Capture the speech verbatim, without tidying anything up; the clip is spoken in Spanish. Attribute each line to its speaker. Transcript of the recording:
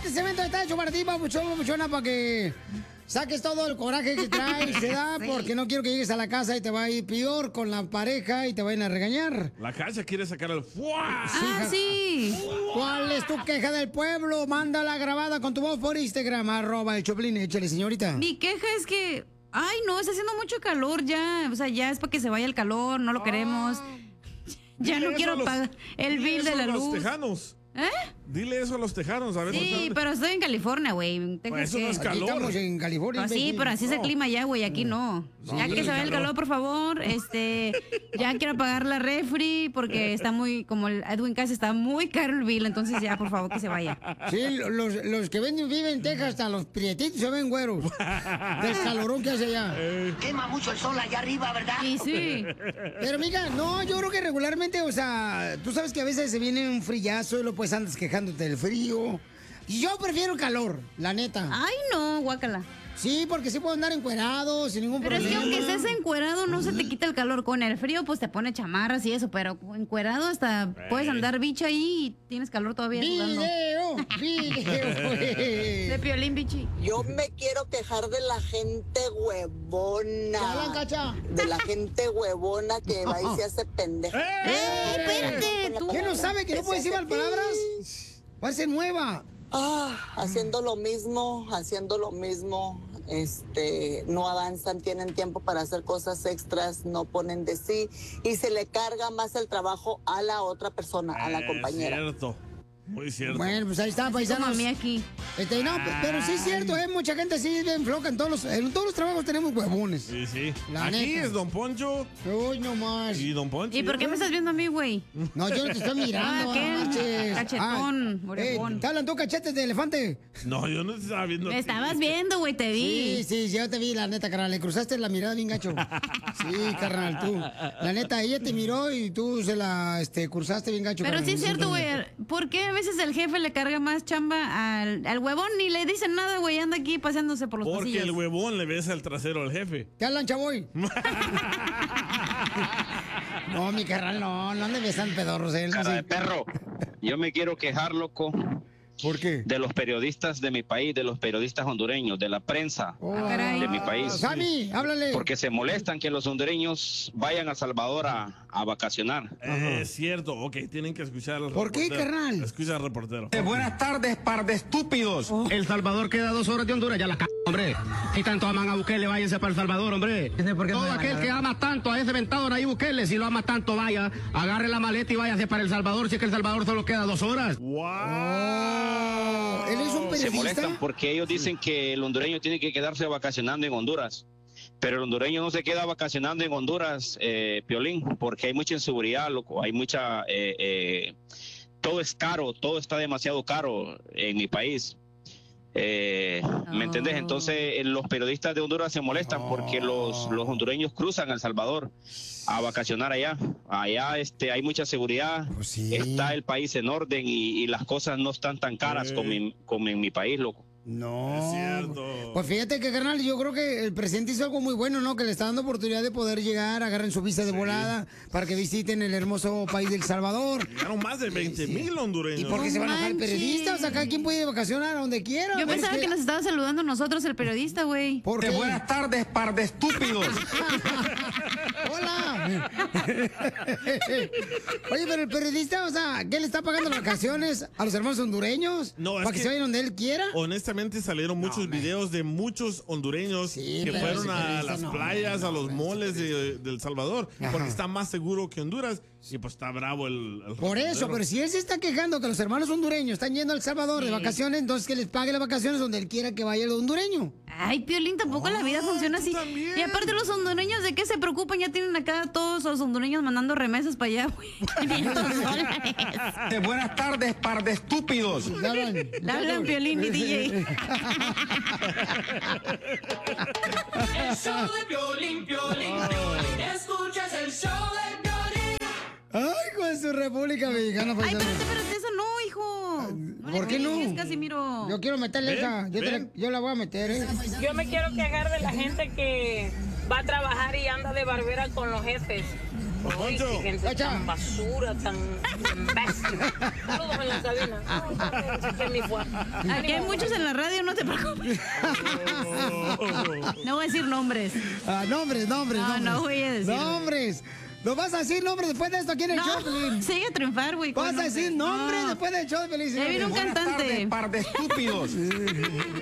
Speaker 1: Este segmento está hecho para ti, papuchón, papuchona, para que saques todo el coraje que traes, se da, sí. Porque no quiero que llegues a la casa y te va a ir peor con la pareja y te vayan a regañar.
Speaker 2: La Cacha quiere sacar el ¡fua!
Speaker 1: Ah, sí. ¿Cuál es tu queja del pueblo? Mándala grabada con tu voz por Instagram, arroba el Choplin, échale, señorita.
Speaker 3: Mi queja es que, ay, no, está haciendo mucho calor ya, o sea, ya es para que se vaya el calor, no lo oh. queremos. Ya no quiero los, pagar el bill de la luz.
Speaker 2: Los tejanos.
Speaker 3: ¿Eh?
Speaker 2: Dile eso a los tejanos, a ver.
Speaker 3: Sí, pero estoy en California, güey.
Speaker 2: Pues eso no es calor.
Speaker 1: Aquí estamos en California.
Speaker 3: Pues sí, pero así no. es el clima ya, güey, aquí no. no ya que se vaya el calor, por favor, este, ya quiero pagar la refri porque está muy, como el Edwin Cass, está muy caro el bill, entonces ya, por favor, que se vaya.
Speaker 1: Sí, los, los que ven, viven en Texas, hasta los prietitos se ven güeros. Del calorón que hace allá.
Speaker 4: Eh. Quema mucho el sol allá arriba, ¿verdad?
Speaker 3: Sí, sí.
Speaker 1: Pero, mija, no, yo creo que regularmente, o sea, tú sabes que a veces se viene un frillazo y lo pues andas quejándote del frío. Yo prefiero el calor, la neta.
Speaker 3: Ay, no, guácala.
Speaker 1: Sí, porque sí puedo andar encuerado sin ningún
Speaker 3: pero
Speaker 1: problema.
Speaker 3: Pero es que aunque estés encuerado no se te quita el calor. Con el frío pues te pone chamarras y eso, pero encuerado hasta hey. puedes andar bicho ahí y tienes calor todavía.
Speaker 1: Video, video.
Speaker 3: De Piolín, bichi.
Speaker 5: Yo me quiero quejar de la gente huevona.
Speaker 1: Cacha?
Speaker 5: De la gente huevona que va y se hace pendeja.
Speaker 1: ¡Eh! ¡Eh! ¡Espérate! ¿Tú? ¿Qué no sabe que no puedes decir mal palabras? Va a ser nueva.
Speaker 5: Ah, haciendo lo mismo, haciendo lo mismo, este, no avanzan, tienen tiempo para hacer cosas extras, no ponen de sí y se le carga más el trabajo a la otra persona, a la
Speaker 2: eh,
Speaker 5: compañera.
Speaker 2: Cierto. Muy cierto.
Speaker 1: Bueno, pues ahí está, paisanos.
Speaker 3: Como a mí aquí.
Speaker 1: Este, no, pero sí es cierto, ¿eh? Mucha gente sí es bien floja. En todos los, en todos los trabajos tenemos huevones.
Speaker 2: Sí, sí.
Speaker 1: La
Speaker 2: aquí
Speaker 1: neta.
Speaker 2: es Don Poncho.
Speaker 1: Uy, no más.
Speaker 2: Y Don Poncho.
Speaker 3: ¿Y por qué me estás viendo a mí, güey?
Speaker 1: No, yo no te estoy mirando.
Speaker 3: Ah, ¿qué? Cachetón,
Speaker 1: ah,
Speaker 3: orejón.
Speaker 1: Eh, ¿Te hablan tú cachetes de elefante?
Speaker 2: No, yo no te estaba viendo.
Speaker 3: Me estabas viendo, güey, te vi.
Speaker 1: Sí, sí, yo te vi, la neta, carnal. Le cruzaste la mirada bien gacho. Sí, carnal, tú. La neta, ella te miró y tú se la este, cruzaste bien gacho.
Speaker 3: Pero
Speaker 1: carnal.
Speaker 3: sí es cierto, güey. ¿Por qué a veces el jefe le carga más chamba al, al huevón? Ni le dicen nada, güey. Anda aquí paseándose por los
Speaker 2: Porque
Speaker 3: pasillos.
Speaker 2: el huevón le besa el trasero al jefe.
Speaker 1: ¿Qué hablan, chavoy? No, mi carnal, no. No le besan pedorros. Él,
Speaker 6: Cara
Speaker 1: no sé.
Speaker 6: de perro. Yo me quiero quejar, loco.
Speaker 1: ¿Por qué?
Speaker 6: De los periodistas de mi país, de los periodistas hondureños, de la prensa
Speaker 1: oh,
Speaker 6: de mi país.
Speaker 1: Sammy, háblale.
Speaker 6: Porque se molestan que los hondureños vayan a Salvador a, a vacacionar.
Speaker 2: Eh, es cierto, ok, tienen que escuchar al
Speaker 1: ¿Por qué, carnal?
Speaker 2: Escucha al reportero.
Speaker 7: Eh, buenas tardes, par de estúpidos. Oh. El Salvador queda dos horas de Honduras, ya la c***, hombre. Si tanto aman a Bukele, váyanse para El Salvador, hombre. Todo aquel que ama tanto a ese ventado Nayib Bukele, si lo ama tanto, vaya, agarre la maleta y váyase para El Salvador, si es que El Salvador solo queda dos horas.
Speaker 2: ¡Wow!
Speaker 1: Oh. ¿Él es un periodista?
Speaker 6: Se molestan porque ellos dicen que el hondureño tiene que quedarse vacacionando en Honduras. Pero el hondureño no se queda vacacionando en Honduras, eh, Piolín, porque hay mucha inseguridad, loco, hay mucha... Eh, eh, todo es caro, todo está demasiado caro en mi país. Eh, ¿Me oh. entendés? Entonces eh, los periodistas de Honduras se molestan oh. porque los, los hondureños cruzan a El Salvador a vacacionar allá. Allá este, hay mucha seguridad,
Speaker 1: pues sí.
Speaker 6: Está el país en orden y, y las cosas no están tan caras eh. como, en, como en mi país, loco.
Speaker 1: No.
Speaker 2: Es cierto.
Speaker 1: Pues fíjate que, carnal, yo creo que el presidente hizo algo muy bueno, ¿no? Que le está dando oportunidad de poder llegar, agarren su visa de sí. volada para que visiten el hermoso país del Salvador.
Speaker 2: Llegaron más de veinte mil sí. hondureños.
Speaker 1: ¿Y por qué no se van a dejar periodistas? O sea, cada quien puede vacacionar a donde quiera.
Speaker 3: Yo pensaba que... que nos estaba saludando nosotros el periodista, güey.
Speaker 7: ¿Por qué? Buenas tardes, par de estúpidos.
Speaker 1: Hola. Oye, pero el periodista, o sea, ¿qué le está pagando las vacaciones a los hermanos hondureños?
Speaker 2: No,
Speaker 1: ¿Para que, que se vayan donde él quiera?
Speaker 2: Honestamente salieron muchos no, videos de muchos hondureños sí, que fueron a las no, playas, no, a los moles de, de El Salvador, ajá. porque está más seguro que Honduras y pues está bravo el... el
Speaker 1: Por eso, pero si él se está quejando que los hermanos hondureños están yendo a El Salvador sí. de vacaciones, entonces que les pague las vacaciones donde él quiera que vaya el hondureño.
Speaker 3: Ay, Piolín, tampoco oh, la vida funciona así. También. Y aparte los hondureños, ¿de qué se preocupan? Ya tienen acá todos los hondureños mandando remesas para allá, güey.
Speaker 7: De buenas tardes, par de estúpidos.
Speaker 1: Le hablan,
Speaker 3: Le hablan Piolín y D J.
Speaker 8: El show de Piolín, Piolín, Piolín. Escuchas el show de Piolín.
Speaker 1: Ay, con su República Mexicana.
Speaker 3: Ay, espérate, espérate, eso no, hijo. No
Speaker 1: ¿Por qué no?
Speaker 3: Casimiro.
Speaker 1: Yo quiero meterle esa. Yo, la, yo la voy a meter, ¿eh?
Speaker 9: Yo me quiero quejar de la gente que va a trabajar y anda de barbera con los jefes. Ay, qué gente tan basura, tan imbécil. Todos en la cabina. Aquí, mi fue.
Speaker 3: Aquí hay muchos en la radio, no te preocupes. No voy a decir nombres.
Speaker 1: Ah, nombres, nombres,
Speaker 3: no,
Speaker 1: nombres.
Speaker 3: No, voy a decir.
Speaker 1: Nombres. ¿No vas a decir nombres después de esto aquí en el
Speaker 3: no,
Speaker 1: show, Pelín?
Speaker 3: Sigue a triunfar, güey.
Speaker 1: ¿Vas a decir nombres no. después del show de Pelín?
Speaker 3: Ya viene un cantante.
Speaker 7: Tardes, par de estúpidos.